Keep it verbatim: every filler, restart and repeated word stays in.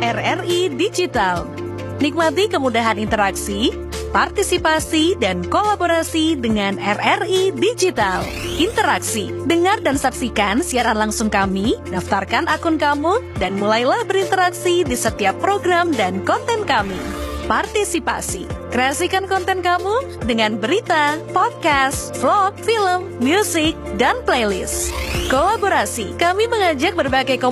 R R I Digital. Nikmati kemudahan interaksi, partisipasi, dan kolaborasi dengan R R I Digital. Interaksi, dengar dan saksikan siaran langsung kami, daftarkan akun kamu, dan mulailah berinteraksi di setiap program dan konten kami. Partisipasi, kreasikan konten kamu dengan berita, podcast, vlog, film, musik, dan playlist. Kolaborasi, kami mengajak berbagai komunitas